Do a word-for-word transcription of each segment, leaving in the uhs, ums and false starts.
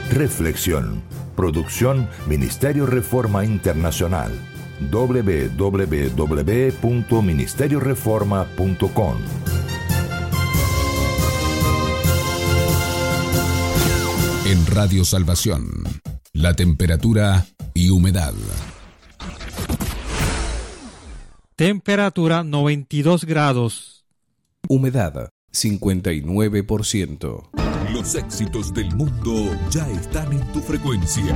Reflexión. Producción Ministerio Reforma Internacional. doble u doble u doble u punto ministerio reforma punto com. En Radio Salvación, la temperatura y humedad. Temperatura noventa y dos grados. Humedad cincuenta y nueve por ciento. Los éxitos del mundo ya están en tu frecuencia.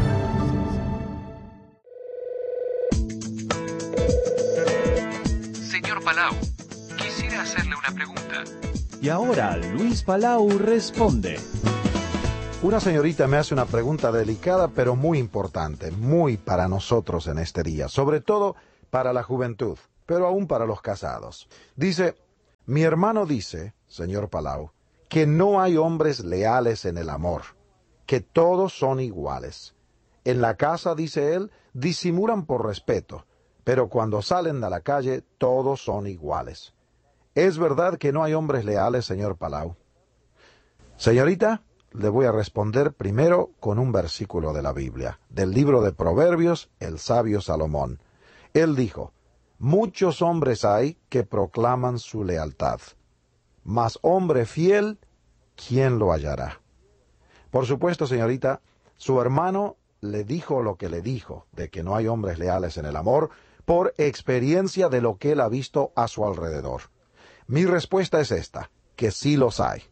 Señor Palau, quisiera hacerle una pregunta. Y ahora Luis Palau responde. Una señorita me hace una pregunta delicada pero muy importante, muy para nosotros en este día, sobre todo para la juventud, pero aún para los casados. Dice, mi hermano dice, señor Palau, que no hay hombres leales en el amor, que todos son iguales. En la casa, dice él, disimulan por respeto, pero cuando salen a la calle todos son iguales. ¿Es verdad que no hay hombres leales, señor Palau? Señorita, le voy a responder primero con un versículo de la Biblia, del libro de Proverbios, el sabio Salomón. Él dijo, muchos hombres hay que proclaman su lealtad, mas hombre fiel, ¿quién lo hallará? Por supuesto, señorita, su hermano le dijo lo que le dijo, de que no hay hombres leales en el amor, por experiencia de lo que él ha visto a su alrededor. Mi respuesta es esta, que sí los hay.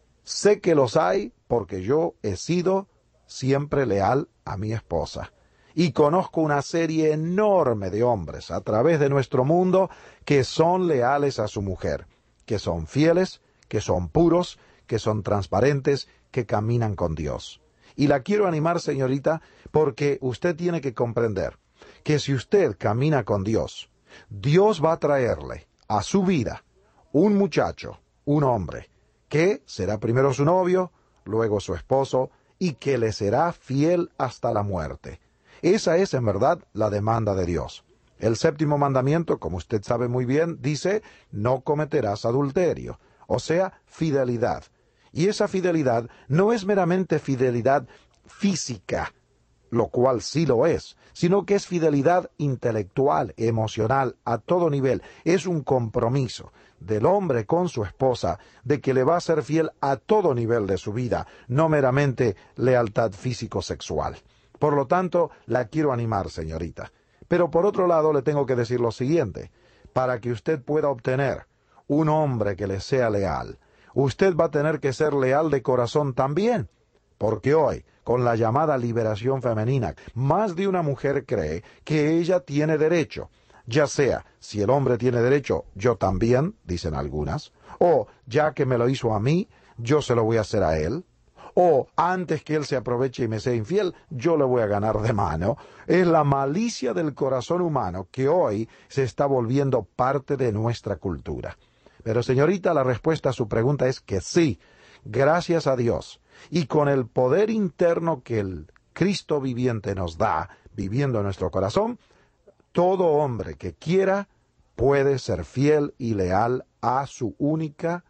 Sé que los hay porque yo he sido siempre leal a mi esposa. Y conozco una serie enorme de hombres a través de nuestro mundo que son leales a su mujer, que son fieles, que son puros, que son transparentes, que caminan con Dios. Y la quiero animar, señorita, porque usted tiene que comprender que si usted camina con Dios, Dios va a traerle a su vida un muchacho, un hombre, que será primero su novio, luego su esposo, y que le será fiel hasta la muerte. Esa es, en verdad, la demanda de Dios. El séptimo mandamiento, como usted sabe muy bien, dice, no cometerás adulterio, o sea, fidelidad. Y esa fidelidad no es meramente fidelidad física, lo cual sí lo es, sino que es fidelidad intelectual, emocional, a todo nivel. Es un compromiso del hombre con su esposa de que le va a ser fiel a todo nivel de su vida, no meramente lealtad físico-sexual. Por lo tanto, la quiero animar, señorita. Pero por otro lado, le tengo que decir lo siguiente. Para que usted pueda obtener un hombre que le sea leal, usted va a tener que ser leal de corazón también. Porque hoy, con la llamada liberación femenina, más de una mujer cree que ella tiene derecho. Ya sea, si el hombre tiene derecho, yo también, dicen algunas, o ya que me lo hizo a mí, yo se lo voy a hacer a él, o antes que él se aproveche y me sea infiel, yo le voy a ganar de mano. Es la malicia del corazón humano que hoy se está volviendo parte de nuestra cultura. Pero señorita, la respuesta a su pregunta es que sí, gracias a Dios, y con el poder interno que el Cristo viviente nos da, viviendo en nuestro corazón, todo hombre que quiera puede ser fiel y leal a su única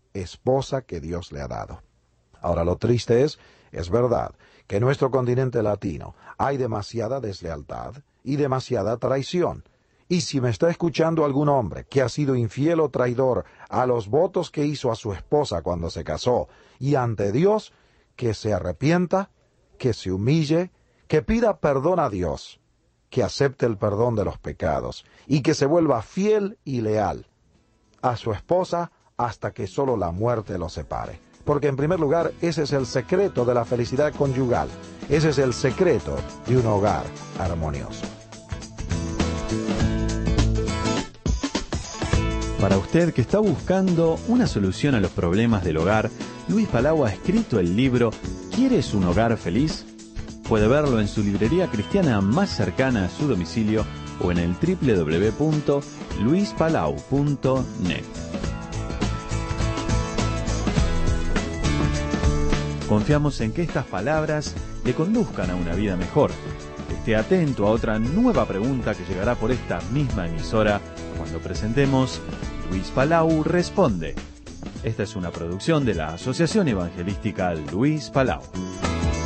esposa que Dios le ha dado. Ahora, lo triste es, es verdad, que en nuestro continente latino hay demasiada deslealtad y demasiada traición. Y si me está escuchando algún hombre que ha sido infiel o traidor a los votos que hizo a su esposa cuando se casó, y ante Dios, que se arrepienta, que se humille, que pida perdón a Dios, que acepte el perdón de los pecados, y que se vuelva fiel y leal a su esposa hasta que solo la muerte los separe. Porque en primer lugar, ese es el secreto de la felicidad conyugal. Ese es el secreto de un hogar armonioso. Para usted que está buscando una solución a los problemas del hogar, Luis Palau ha escrito el libro ¿Quieres un hogar feliz? Puede verlo en su librería cristiana más cercana a su domicilio o en el doble u doble u doble u punto luis palau punto net. Confiamos en que estas palabras le conduzcan a una vida mejor. Esté atento a otra nueva pregunta que llegará por esta misma emisora cuando presentemos Luis Palau Responde. Esta es una producción de la Asociación Evangelística Luis Palau.